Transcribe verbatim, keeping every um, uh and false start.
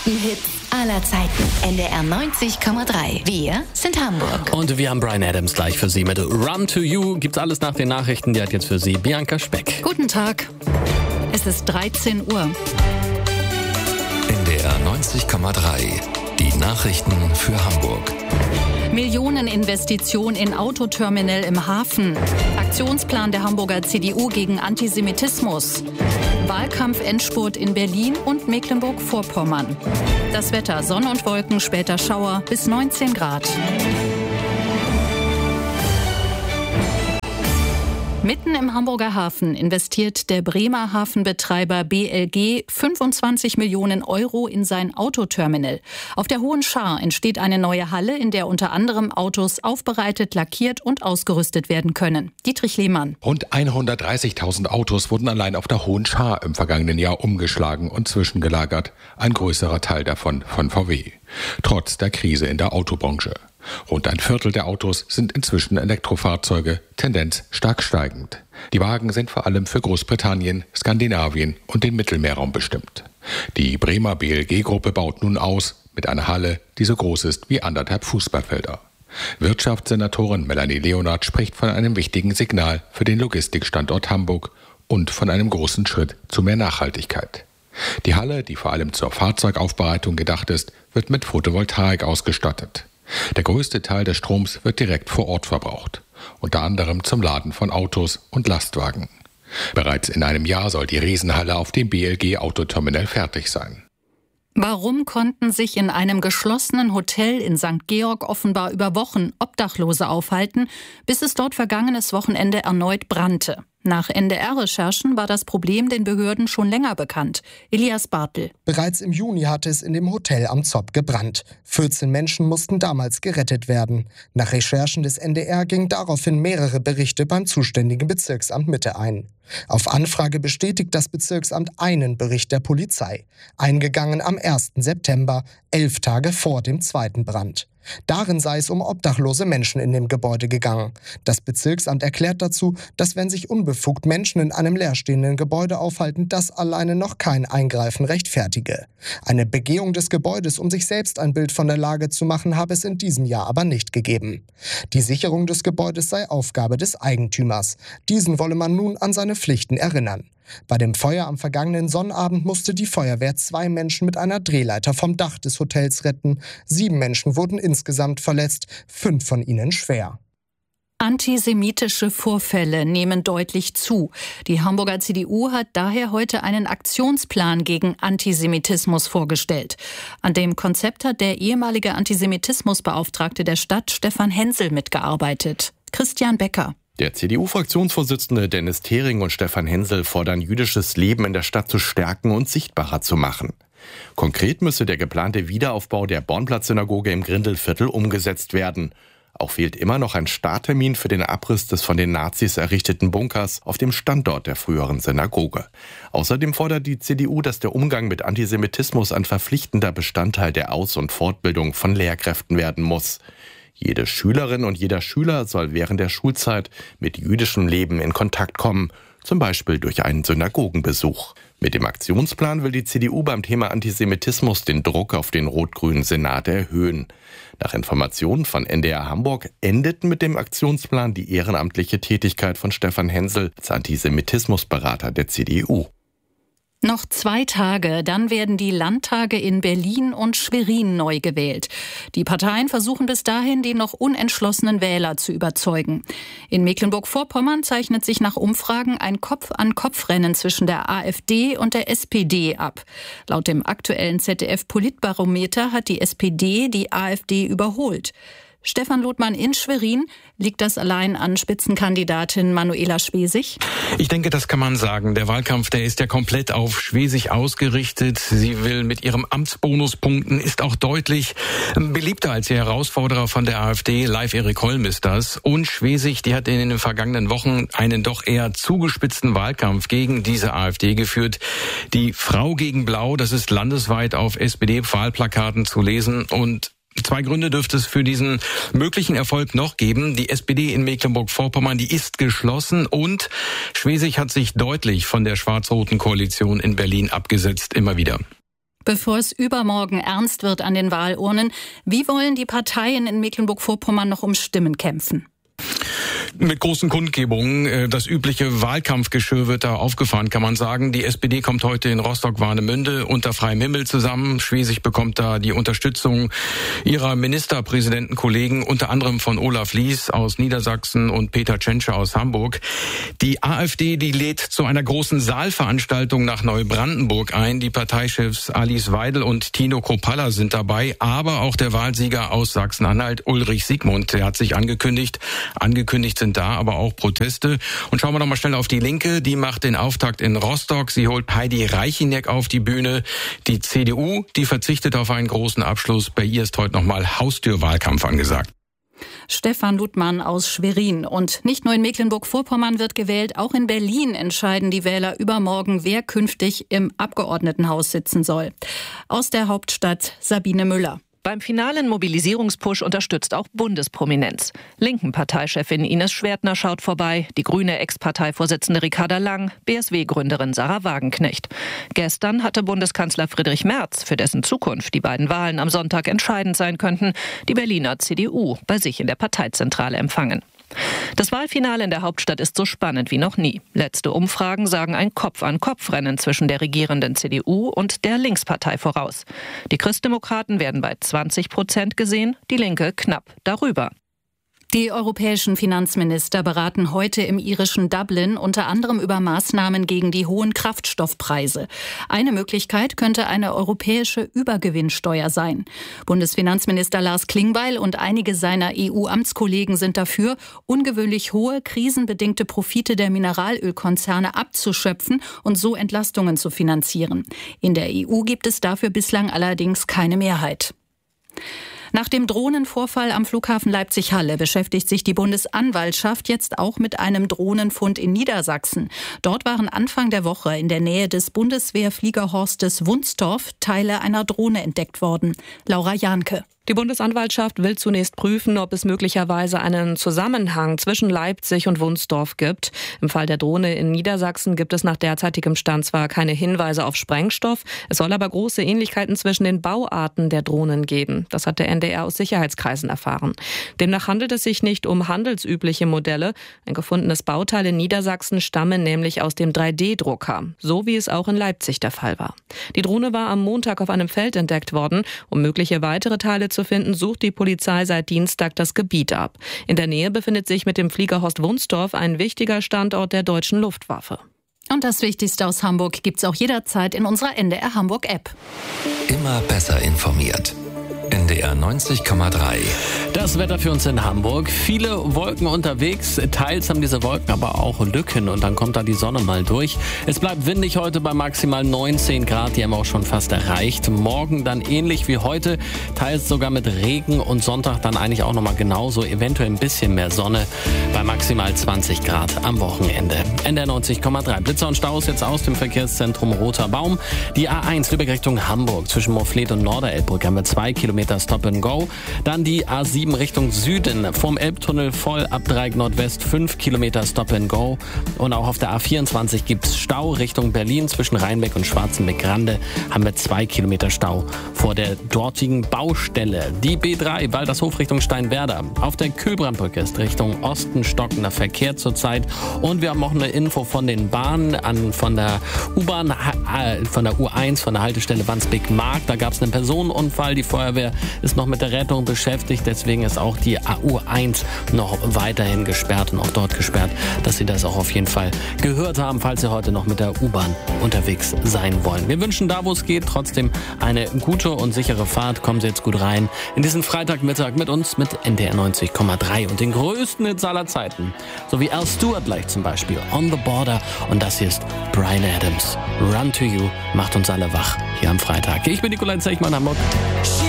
größten Hits aller Zeiten. N D R neunzig Komma drei. Wir sind Hamburg. Und wir haben Bryan Adams gleich für Sie mit Run to You. Gibt's alles nach den Nachrichten. Die hat jetzt für Sie Bianca Speck. Guten Tag. Es ist dreizehn Uhr. N D R neunzig Komma drei. Die Nachrichten für Hamburg. Millioneninvestition in Autoterminal im Hafen. Aktionsplan der Hamburger C D U gegen Antisemitismus. Wahlkampf-Endspurt in Berlin und Mecklenburg-Vorpommern. Das Wetter: Sonne und Wolken, später Schauer bis neunzehn Grad. Mitten im Hamburger Hafen investiert der Bremer Hafenbetreiber B L G fünfundzwanzig Millionen Euro in sein Autoterminal. Auf der Hohen Schar entsteht eine neue Halle, in der unter anderem Autos aufbereitet, lackiert und ausgerüstet werden können. Dietrich Lehmann. Rund hundertdreißigtausend Autos wurden allein auf der Hohen Schar im vergangenen Jahr umgeschlagen und zwischengelagert. Ein größerer Teil davon von V W. Trotz der Krise in der Autobranche. Rund ein Viertel der Autos sind inzwischen Elektrofahrzeuge, Tendenz stark steigend. Die Wagen sind vor allem für Großbritannien, Skandinavien und den Mittelmeerraum bestimmt. Die Bremer B L G-Gruppe baut nun aus mit einer Halle, die so groß ist wie anderthalb Fußballfelder. Wirtschaftssenatorin Melanie Leonard spricht von einem wichtigen Signal für den Logistikstandort Hamburg und von einem großen Schritt zu mehr Nachhaltigkeit. Die Halle, die vor allem zur Fahrzeugaufbereitung gedacht ist, wird mit Photovoltaik ausgestattet. Der größte Teil des Stroms wird direkt vor Ort verbraucht, unter anderem zum Laden von Autos und Lastwagen. Bereits in einem Jahr soll die Riesenhalle auf dem B L G-Autoterminal fertig sein. Warum konnten sich in einem geschlossenen Hotel in Sankt Georg offenbar über Wochen Obdachlose aufhalten, bis es dort vergangenes Wochenende erneut brannte? Nach N D R-Recherchen war das Problem den Behörden schon länger bekannt. Elias Bartel. Bereits im Juni hatte es in dem Hotel am Zopp gebrannt. vierzehn Menschen mussten damals gerettet werden. Nach Recherchen des N D R gingen daraufhin mehrere Berichte beim zuständigen Bezirksamt Mitte ein. Auf Anfrage bestätigt das Bezirksamt einen Bericht der Polizei. Eingegangen am ersten September, elf Tage vor dem zweiten Brand. Darin sei es um obdachlose Menschen in dem Gebäude gegangen. Das Bezirksamt erklärt dazu, dass wenn sich unbefugt Menschen in einem leerstehenden Gebäude aufhalten, das alleine noch kein Eingreifen rechtfertige. Eine Begehung des Gebäudes, um sich selbst ein Bild von der Lage zu machen, habe es in diesem Jahr aber nicht gegeben. Die Sicherung des Gebäudes sei Aufgabe des Eigentümers. Diesen wolle man nun an seine Pflichten erinnern. Bei dem Feuer am vergangenen Sonnabend musste die Feuerwehr zwei Menschen mit einer Drehleiter vom Dach des Hotels retten. Sieben Menschen wurden insgesamt verletzt, fünf von ihnen schwer. Antisemitische Vorfälle nehmen deutlich zu. Die Hamburger C D U hat daher heute einen Aktionsplan gegen Antisemitismus vorgestellt. An dem Konzept hat der ehemalige Antisemitismusbeauftragte der Stadt, Stefan Hensel, mitgearbeitet. Christian Becker. Der C D U-Fraktionsvorsitzende Dennis Thering und Stefan Hensel fordern, jüdisches Leben in der Stadt zu stärken und sichtbarer zu machen. Konkret müsse der geplante Wiederaufbau der Bornplatz-Synagoge im Grindelviertel umgesetzt werden. Auch fehlt immer noch ein Starttermin für den Abriss des von den Nazis errichteten Bunkers auf dem Standort der früheren Synagoge. Außerdem fordert die C D U, dass der Umgang mit Antisemitismus ein verpflichtender Bestandteil der Aus- und Fortbildung von Lehrkräften werden muss. Jede Schülerin und jeder Schüler soll während der Schulzeit mit jüdischem Leben in Kontakt kommen, zum Beispiel durch einen Synagogenbesuch. Mit dem Aktionsplan will die C D U beim Thema Antisemitismus den Druck auf den rot-grünen Senat erhöhen. Nach Informationen von N D R Hamburg endet mit dem Aktionsplan die ehrenamtliche Tätigkeit von Stefan Hensel als Antisemitismusberater der C D U. Noch zwei Tage, dann werden die Landtage in Berlin und Schwerin neu gewählt. Die Parteien versuchen bis dahin, die noch unentschlossenen Wähler zu überzeugen. In Mecklenburg-Vorpommern zeichnet sich nach Umfragen ein Kopf-an-Kopf-Rennen zwischen der AfD und der S P D ab. Laut dem aktuellen Z D F-Politbarometer hat die S P D die AfD überholt. Stefan Lothmann in Schwerin, liegt das allein an Spitzenkandidatin Manuela Schwesig? Ich denke, das kann man sagen. Der Wahlkampf, der ist ja komplett auf Schwesig ausgerichtet. Sie will mit ihrem Amtsbonus punkten, ist auch deutlich beliebter als ihr Herausforderer von der AfD. Live Erik Holm ist das. Und Schwesig, die hat in den vergangenen Wochen einen doch eher zugespitzten Wahlkampf gegen diese AfD geführt. Die Frau gegen Blau, das ist landesweit auf S P D-Wahlplakaten zu lesen. Und zwei Gründe dürfte es für diesen möglichen Erfolg noch geben. Die S P D in Mecklenburg-Vorpommern, die ist geschlossen und Schwesig hat sich deutlich von der schwarz-roten Koalition in Berlin abgesetzt, immer wieder. Bevor es übermorgen ernst wird an den Wahlurnen, wie wollen die Parteien in Mecklenburg-Vorpommern noch um Stimmen kämpfen? Mit großen Kundgebungen. Das übliche Wahlkampfgeschirr wird da aufgefahren, kann man sagen. Die S P D kommt heute in Rostock-Warnemünde unter freiem Himmel zusammen. Schwesig bekommt da die Unterstützung ihrer Ministerpräsidentenkollegen, unter anderem von Olaf Lies aus Niedersachsen und Peter Tschentscher aus Hamburg. Die AfD, die lädt zu einer großen Saalveranstaltung nach Neubrandenburg ein. Die Parteichefs Alice Weidel und Tino Kropalla sind dabei, aber auch der Wahlsieger aus Sachsen-Anhalt, Ulrich Siegmund, der hat sich angekündigt. Angekündigt sind da aber auch Proteste. Und schauen wir noch mal schnell auf die Linke. Die macht den Auftakt in Rostock. Sie holt Heidi Reichineck auf die Bühne. Die C D U, die verzichtet auf einen großen Abschluss. Bei ihr ist heute noch mal Haustürwahlkampf angesagt. Stefan Ludmann aus Schwerin. Und nicht nur in Mecklenburg-Vorpommern wird gewählt, auch in Berlin entscheiden die Wähler übermorgen, wer künftig im Abgeordnetenhaus sitzen soll. Aus der Hauptstadt Sabine Müller. Beim finalen Mobilisierungspush unterstützt auch Bundesprominenz. Linken Parteichefin Ines Schwertner schaut vorbei, die grüne Ex-Parteivorsitzende Ricarda Lang, B S W-Gründerin Sarah Wagenknecht. Gestern hatte Bundeskanzler Friedrich Merz, für dessen Zukunft die beiden Wahlen am Sonntag entscheidend sein könnten, die Berliner C D U bei sich in der Parteizentrale empfangen. Das Wahlfinale in der Hauptstadt ist so spannend wie noch nie. Letzte Umfragen sagen ein Kopf-an-Kopf-Rennen zwischen der regierenden C D U und der Linkspartei voraus. Die Christdemokraten werden bei zwanzig Prozent gesehen, die Linke knapp darüber. Die europäischen Finanzminister beraten heute im irischen Dublin unter anderem über Maßnahmen gegen die hohen Kraftstoffpreise. Eine Möglichkeit könnte eine europäische Übergewinnsteuer sein. Bundesfinanzminister Lars Klingbeil und einige seiner E U-Amtskollegen sind dafür, ungewöhnlich hohe krisenbedingte Profite der Mineralölkonzerne abzuschöpfen und so Entlastungen zu finanzieren. In der E U gibt es dafür bislang allerdings keine Mehrheit. Nach dem Drohnenvorfall am Flughafen Leipzig-Halle beschäftigt sich die Bundesanwaltschaft jetzt auch mit einem Drohnenfund in Niedersachsen. Dort waren Anfang der Woche in der Nähe des Bundeswehrfliegerhorstes Wunstorf Teile einer Drohne entdeckt worden. Laura Jahnke. Die Bundesanwaltschaft will zunächst prüfen, ob es möglicherweise einen Zusammenhang zwischen Leipzig und Wunstorf gibt. Im Fall der Drohne in Niedersachsen gibt es nach derzeitigem Stand zwar keine Hinweise auf Sprengstoff, es soll aber große Ähnlichkeiten zwischen den Bauarten der Drohnen geben. Das hat der N D R aus Sicherheitskreisen erfahren. Demnach handelt es sich nicht um handelsübliche Modelle. Ein gefundenes Bauteil in Niedersachsen stamme nämlich aus dem drei D Drucker, so wie es auch in Leipzig der Fall war. Die Drohne war am Montag auf einem Feld entdeckt worden. Um mögliche weitere Teile zu finden, sucht die Polizei seit Dienstag das Gebiet ab. In der Nähe befindet sich mit dem Fliegerhorst Wunstorf ein wichtiger Standort der deutschen Luftwaffe. Und das Wichtigste aus Hamburg gibt's auch jederzeit in unserer N D R Hamburg App. Immer besser informiert. N D R neunzig Komma drei. Das Wetter für uns in Hamburg. Viele Wolken unterwegs. Teils haben diese Wolken aber auch Lücken und dann kommt da die Sonne mal durch. Es bleibt windig heute bei maximal neunzehn Grad. Die haben wir auch schon fast erreicht. Morgen dann ähnlich wie heute. Teils sogar mit Regen und Sonntag dann eigentlich auch nochmal genauso. Eventuell ein bisschen mehr Sonne bei maximal zwanzig Grad am Wochenende. N D R neunzig Komma drei. Blitzer und Staus jetzt aus dem Verkehrszentrum Roter Baum. Die A eins Lübeck Richtung Hamburg. Zwischen Moorfleet und Norderelbbrücke haben wir zwei Kilometer Stop and Go. Dann die A sieben Richtung Süden vom Elbtunnel voll ab Dreieck Nordwest fünf Kilometer Stop and Go. Und auch auf der A vierundzwanzig gibt es Stau Richtung Berlin zwischen Rheinbeck und Schwarzenbeck-Grande haben wir zwei Kilometer Stau vor der dortigen Baustelle. Die B drei Waldershof Richtung Steinwerder. Auf der Kühlbrandbrücke ist Richtung Osten stockender Verkehr zurzeit. Und wir haben auch eine Info von den Bahnen an von der U-Bahn, äh, von der U eins, von der Haltestelle Wandsbek-Markt. Da gab es einen Personenunfall. Die Feuerwehr ist noch mit der Rettung beschäftigt, deswegen ist auch die U eins noch weiterhin gesperrt und auch dort gesperrt, dass Sie das auch auf jeden Fall gehört haben, falls Sie heute noch mit der U-Bahn unterwegs sein wollen. Wir wünschen da, wo es geht, trotzdem eine gute und sichere Fahrt. Kommen Sie jetzt gut rein in diesen Freitagmittag mit uns, mit N D R neunzig Komma drei und den größten Hits aller Zeiten. So wie Al Stewart gleich zum Beispiel, On the Border, und das hier ist Bryan Adams. Run to You macht uns alle wach hier am Freitag. Ich bin Nikolai Zechmann, Hamburg.